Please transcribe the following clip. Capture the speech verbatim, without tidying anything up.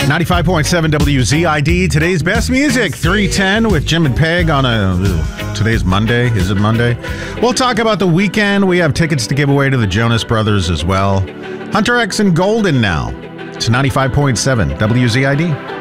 ninety-five point seven W Z I D, today's best music, three ten with Jim and Peg on a, ew, today's Monday, is it Monday? We'll talk about the weekend. We have tickets to give away to the Jonas Brothers as well. Hunter X and Golden now. It's ninety-five point seven W Z I D.